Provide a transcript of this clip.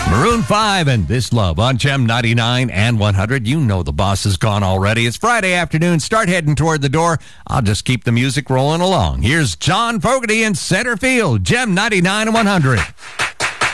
Maroon 5 and This Love on Gem 99 and 100. You know the boss is gone already. It's Friday afternoon. Start heading toward the door. I'll just keep the music rolling along. Here's John Fogerty in center field. Gem 99 and 100.